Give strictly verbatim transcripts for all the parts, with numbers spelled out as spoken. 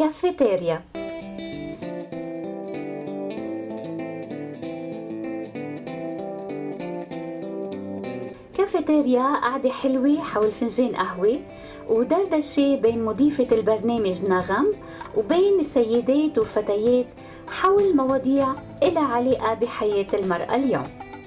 كافيتيريا. كافيتيريا قعدة حلوة حول فنجان قهوة ودردشة بين مضيفة البرنامج نغم وبين السيدات والفتيات حول مواضيع إلها علاقة بحياة المرأة اليوم.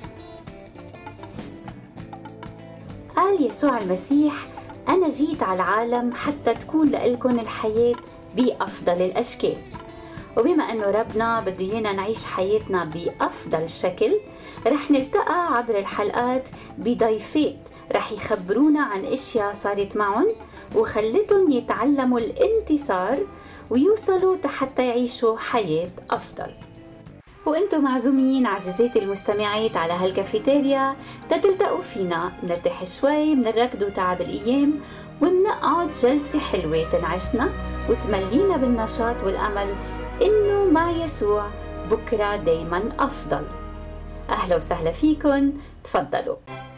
قال يسوع المسيح: أنا جيت على العالم حتى تكون لإلكن الحياة بأفضل الأشكال. وبما أنه ربنا بده ينا نعيش حياتنا بأفضل شكل، رح نلتقى عبر الحلقات بضيفات رح يخبرونا عن اشياء صارت معهم وخلتهم يتعلموا الانتصار ويوصلوا حتى يعيشوا حياة افضل. وانتم معزومين عزيزاتي المستمعات على هالكافيتيريا تتلتقوا فينا، نرتاح شوي من الركض وتعب الايام ومنقعد جلسة حلوة تنعشنا وتملينا بالنشاط والامل انه مع يسوع بكرة دايما افضل. أهلا وسهلا فيكن، تفضلوا.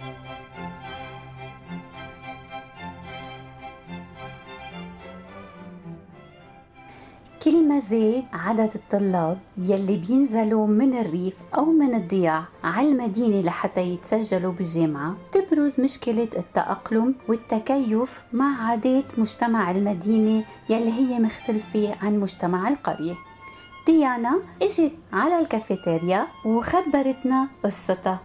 كل ما زاد عدد الطلاب يلي بينزلوا من الريف أو من الضياع على المدينة لحتى يتسجلوا بالجامعة، تبرز مشكلة التأقلم والتكيف مع عادات مجتمع المدينة يلي هي مختلفة عن مجتمع القرية. ديانا اجت على الكافيتيريا وخبرتنا قصتها.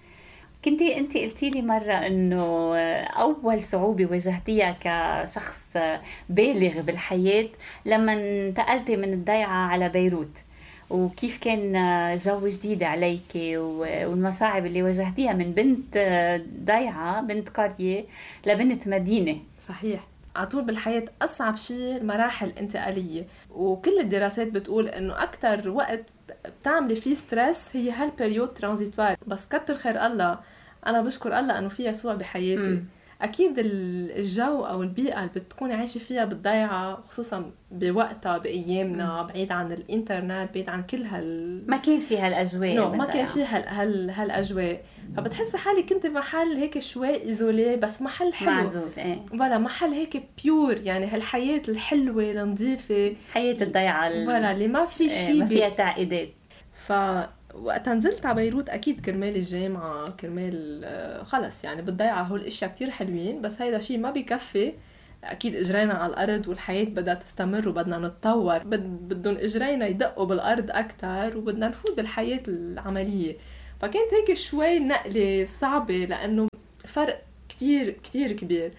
كنتي انت قلتي لي مرة انه اول صعوبة واجهتيها كشخص بالغ بالحياة لما انتقلتي من الضيعة على بيروت، وكيف كان جو جديد عليك والمصاعب اللي واجهتيها من بنت ضيعة بنت قرية لبنت مدينة. صحيح، عطول بالحياة أصعب شيء المراحل الانتقالية، وكل الدراسات بتقول إنه أكتر وقت بتعملي فيه ستريس هي هالبريود ترانزيتوار. بس كتر خير الله، أنا بشكر الله إنه في يسوع بحياتي. م. أكيد الجو أو البيئة اللي بتكون عايشة فيها بالضيعة خصوصا بوقتها بأيامنا، م. بعيد عن الإنترنت، بعيد عن كل هال ما كان فيها الأجواء، نو ما كان فيها هال هالأجواء، فبتحس حالي كنت محل هيك شوي إيزولي بس محل حلو معزول. ايه ولا محل هيك بيور، يعني هالحياة الحلوة النظيفة، حياة الضيعة ولا اللي ما في شيء ما فيها تعقيدات. فوقت نزلت على بيروت أكيد كرمال الجامعة، كرمال خلص يعني بالضيعة هول الاشياء كتير حلوين، بس هيدا شيء ما بيكفي. أكيد إجرينا على الأرض والحياة بدها تستمر وبدنا نتطور، بدهم إجرينا يدقوا بالأرض أكتر وبدنا نفوت بالحياة العملية. فكانت هيك شوي نقلة صعبة لأنه فرق كتير كتير كبير.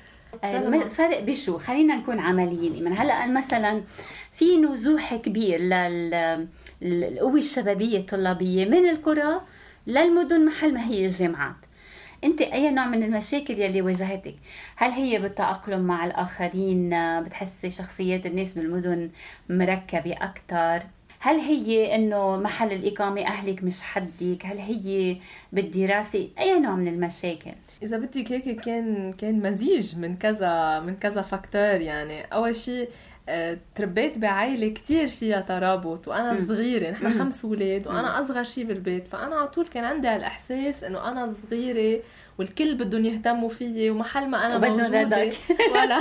فرق بشو؟ خلينا نكون عمليين. من هلأ مثلا في نزوح كبير للقوة الشبابية الطلابية من القرى للمدن محل ما هي الجامعات. انت اي نوع من المشاكل يلي واجهتك؟ هل هي بالتأقلم مع الآخرين؟ بتحسي شخصيات الناس بالمدن مركبة أكتر؟ هل هي انه محل الإقامة أهلك مش حدك؟ هل هي بالدراسة؟ أي نوع من المشاكل؟ إذا بدك هيك كان كان مزيج من كذا من كذا فاكتور. يعني أول شيء تربيت بعائلة كتير فيها ترابط وأنا م. صغيرة، نحن خمس ولاد وأنا أصغر شيء بالبيت، فأنا على طول كان عندي الإحساس إنه أنا صغيرة والكل بدهم يهتموا فيي، ومحل ما أنا موجودة ولا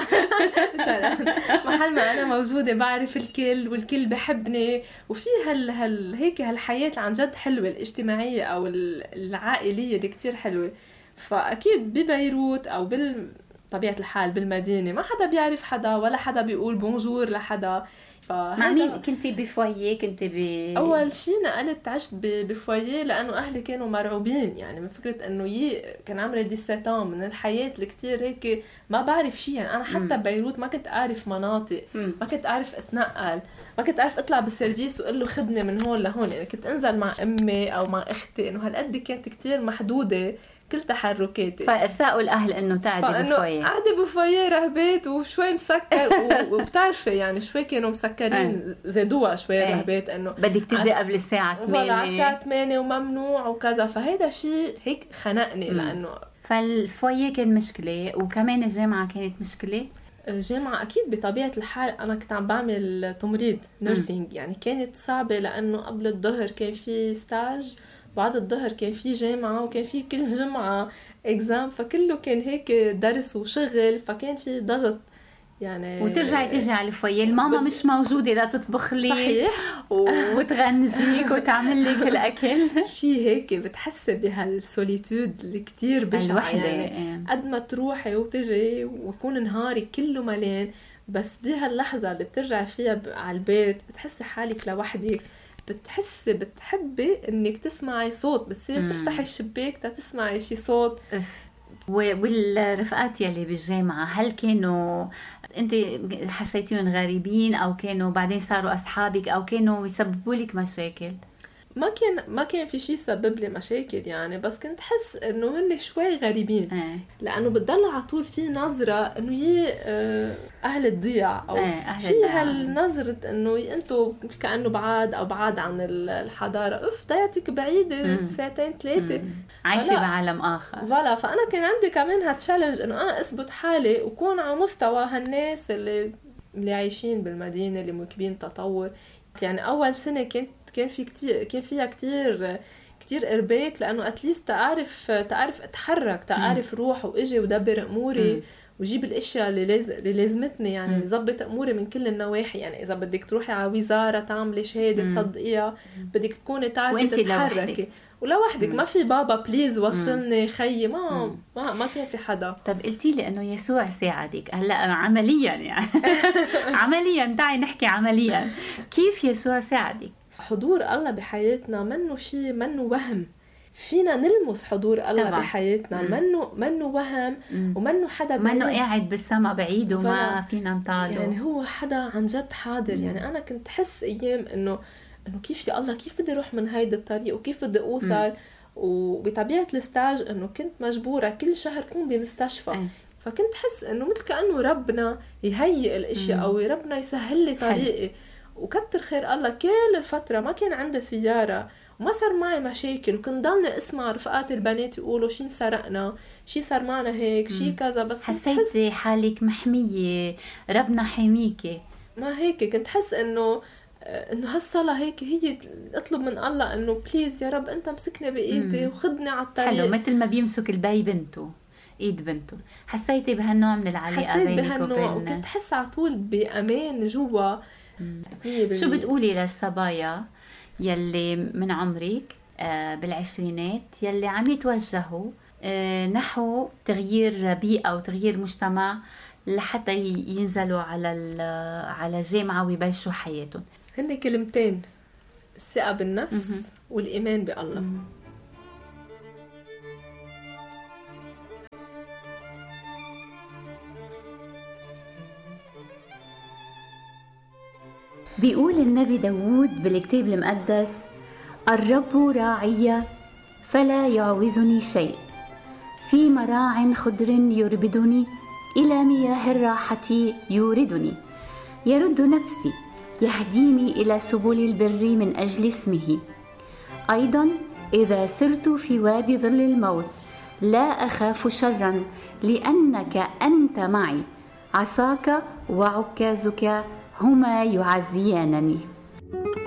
محل ما أنا موجودة بعرف الكل والكل بحبني، وفي هال هال هيك هالحياة عن جد حلوة الاجتماعية أو العائلية دي كتير حلوة. فأكيد ببيروت أو بال طبيعة الحال بالمدينة ما حدا بيعرف حدا ولا حدا بيقول بونجور لحدا. مع مين كنتي بفوية؟ كنتي ب... أول شيء نقلت عشت بفوية لأنه أهلي كانوا مرعوبين، يعني من فكرة أنه ي... كان عمري دي سيتان من الحياة اللي كتير هيك ما بعرف شيء. يعني أنا حتى م. بيروت ما كنت أعرف مناطق، م. ما كنت أعرف أتنقل، ما كنت أعرف أطلع بالسيرفيس وقل له خدني من هون لهون. يعني كنت أنزل مع أمي أو مع أختي، إنه هالقد كانت كتير محدودة كل تحركاتي. فارتاقوا الأهل إنه تعدي بفوية، قاعدة بفوية رهبات وشوي مسكر وبتعرفي يعني شوي كانوا مسكرين زادوها شوي رهبات إنه بدك تجي قبل الساعة ثمانية ولا الساعة ثمانية وممنوع وكذا. فهيدا شيء هيك خنقني. م. لأنه فالفوية كان مشكلة وكمان الجامعة كانت مشكلة. الجامعة أكيد بطبيعة الحال أنا كنت عم بعمل تمريض نيرسينج، يعني كانت صعبة لأنه قبل الظهر كان في ستاج، بعد الظهر كان في جامعة، وكان في كل جمعة إكزام، فكله كان هيك درس وشغل، فكان في ضغط يعني وترجعي تيجي على الفوية الماما مش موجودة لا تطبخ لي صحيح وتغنجيك وتعمل لك الأكل. في هيك بتحس بهالسوليتود اللي كتير بشعة يعني قد ما تروحي وتجي ويكون نهاري كله ملان، بس بهاللحظة اللي بترجع فيها على البيت بتحسي حالك لوحدك، بتحسي بتحبي انك تسمعي صوت، بتصير تفتحي الشباك تسمعي شي صوت. والرفقات يلي بالجامعة هل كانوا انت حسيتيهم غريبين او كانوا بعدين صاروا اصحابك او كانوا يسببوا لك مشاكل؟ ما كان ما كان في شيء سبب لي مشاكل يعني، بس كنت حس انه هن شوي غريبين اه. لانه بتضل على طول في نظره انه هي اهل الضياع او اه في هالنظره انه انتم كانه بعاد او بعاد عن الحضاره، اف ضيعتك بعيده ساعتين ثلاثه عايشه بعالم اخر. فوالا فانا كان عندي كمان هالتشالنج انه انا اثبت حالي وكون على مستوى هالناس اللي اللي عايشين بالمدينه اللي مواكبين تطور. يعني اول سنه كنت كان في كتير كان فيها كتير كتير ارباك لانه اتليست تعرف تعرف اتحرك تعرف روح واجي ودبر اموري م. وجيب الاشياء اللي لازم اللي لازمتني يعني ظبط اموري من كل النواحي. يعني اذا بدك تروحي على وزاره تعملي شهاده تصدقيها بدك تكوني تعرفي تتحركي ولوحدك، ما في بابا بليز وصلني خيي ما ما ما كان في حدا. طب قلتي لي انه يسوع ساعدك هلا عمليا يعني عمليا تعي نحكي عمليا كيف يسوع ساعدك؟ حضور الله بحياتنا منه شيء منه وهم، فينا نلمس حضور الله طبعا. بحياتنا منه منه وهم مم. ومنه حدا منه قاعد بالسما بعيد وما فينا نطاله، يعني هو حدا عن جد حاضر. مم. يعني انا كنت حس ايام انه انه كيف يا الله كيف بدي اروح من هيدا الطريق وكيف بدي اوصل. مم. وبطبيعه الستاج انه كنت مجبوره كل شهر كون بمستشفى. مم. فكنت حس انه مثل كانه ربنا يهيئ الاشياء مم. او ربنا يسهل لي طريقي. وكتر خير الله كل الفتره ما كان عندي سياره وما صار معي مشاكل، وكنت ضلني اسمع رفقات البنات يقولوا شي انسرقنا شي صار معنا هيك شي كذا، بس حسيتي حالك محميه ربنا حميكي. ما هيك كنت حس انه انه هالصلاه هيك هي اطلب من الله انه بليز يا رب انت مسكني بايدي وخدني على الطريق. حلو مثل ما بيمسك البي بنته ايد بنته. حسيتي بهالنوع من العلاقه حسيت بهالنوع وكنت حس على طول بامان جوا. شو بتقولي للصبايا يلي من عمرك بالعشرينات يلي عم يتوجهوا نحو تغيير بيئة أو تغيير مجتمع لحتى ينزلوا على على جامعة ويبلشوا حياتهم؟ هن كلمتين: الثقة بالنفس والإيمان بالله. بيقول النبي داود بالكتاب المقدس: الرب راعي فلا يعوزني شيء، في مراع خضر يربدني، إلى مياه الراحة يوردني، يرد نفسي، يهديني إلى سبل البر من أجل اسمه. أيضا إذا سرت في وادي ظل الموت لا أخاف شرا، لأنك أنت معي، عصاك وعكازك هما يعزيانني.